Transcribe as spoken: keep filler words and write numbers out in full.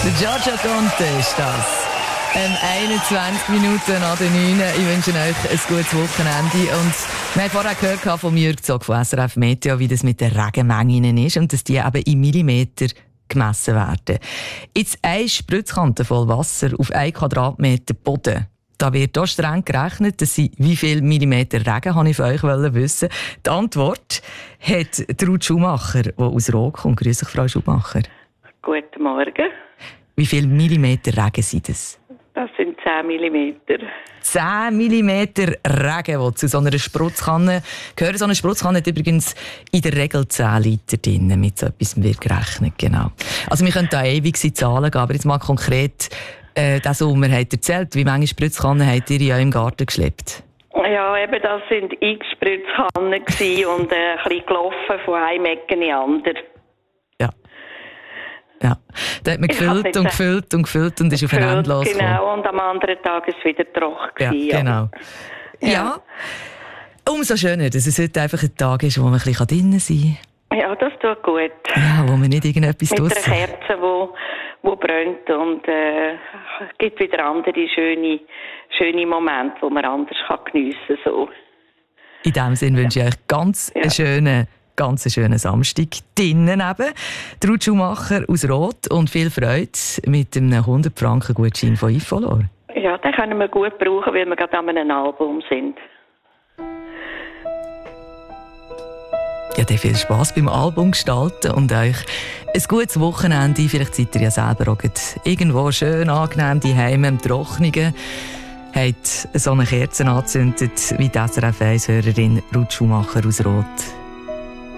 Der Giorgio Conte ist das. Ähm, einundzwanzig Minuten nach den neun. Ich wünsche euch ein gutes Wochenende. Und wir haben vorher gehört von Jürg Zog von S R F Meteo, wie das mit den Regenmengen ist und dass die eben in Millimeter gemessen werden. Jetzt eine Spritzkante voll Wasser auf einen Quadratmeter Boden. Da wird auch streng gerechnet, dass sie wie viel Millimeter Regen, habe ich von euch wissen. Die Antwort hat Ruth Schumacher, die aus Roth kommt. Grüß dich, Frau Schumacher. Guten Morgen. Wie viel Millimeter Regen sind das? Das sind zehn Millimeter. zehn Millimeter Regen, die zu so einer Spritzkanne gehören. So eine Spritzkanne hat übrigens in der Regel zehn Liter drin. Mit so etwas wird gerechnet, genau. Also wir können da ewig Zahlen geben, aber jetzt mal konkret, äh, diesen Sommer hat erzählt, wie viele Spritzkannen habt ihr in eurem Garten geschleppt? Ja, eben, das sind x Spritzkannen und äh, ein bisschen gelaufen von einem Ecke in die andere. Ja. Ja, da hat man gefüllt und gefüllt und gefüllt und ist auf ein Ende losgekommen. Genau, und am anderen Tag ist es wieder trocken. Ja, genau. Ja. ja, umso schöner, dass es heute einfach ein Tag ist, wo man ein bisschen drinnen sein kann. Ja, das tut gut. Ja, wo man nicht irgendetwas tut. Mit einer Kerze, wo, wo brennt und äh, es gibt wieder andere schöne, schöne Momente, die man anders kann geniessen kann. So. In diesem Sinne wünsche ich euch ganz ja. einen schönen ganz einen schönen Samstag. Drinnen eben, Ruth Schumacher aus Roth und viel Freude mit einem hundert Franken Gutschein von Ifolor. Ja, den können wir gut brauchen, weil wir gerade an einem Album sind. Ja, dann viel Spass beim Album gestalten und euch ein gutes Wochenende. Vielleicht seid ihr ja selber auch irgendwo schön angenehm daheim im Trockenen. Habt so eine Kerze angezündet wie die S R F eins Hörerin Ruth Schumacher aus Roth.